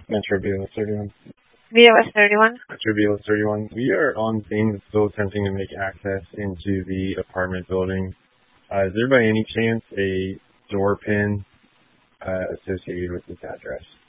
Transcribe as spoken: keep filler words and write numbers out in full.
Metro B L S thirty-one. B O S thirty-one. Metro B L S thirty-one. We are on scene still attempting to make access into the apartment building. Uh, is there by any chance a door pin uh, associated with this address?